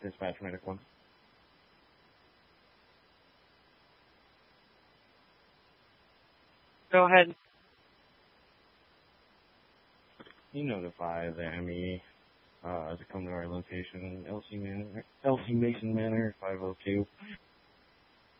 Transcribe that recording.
Dispatch Medic 1. Go ahead. You notify the ME to come to our location, LC Mason Manor, 502.